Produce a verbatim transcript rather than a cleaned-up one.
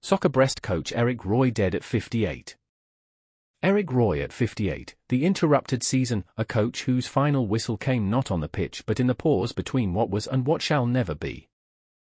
Soccer Brest coach Eric Roy dead at fifty-eight. Eric Roy at fifty-eight, the interrupted season, a coach whose final whistle came not on the pitch but in the pause between what was and what shall never be.